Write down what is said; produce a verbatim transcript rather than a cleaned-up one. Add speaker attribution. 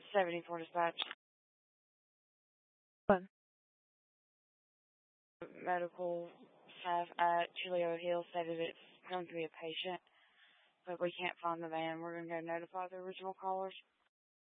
Speaker 1: seventy-four dispatch.
Speaker 2: What?
Speaker 1: Medical staff at Chilio Hill stated it's going to be a patient, but we can't find the van. We're going to go notify the original callers.